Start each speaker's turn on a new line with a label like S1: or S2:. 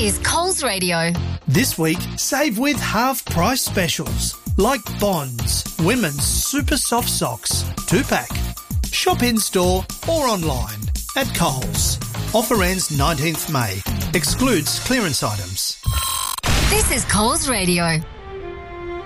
S1: is Coles Radio.
S2: This week, save with half-price specials like Bonds, women's super soft socks, 2-pack. Shop in-store or online at Coles. Offer ends 19th May. Excludes clearance items.
S1: This is Coles Radio.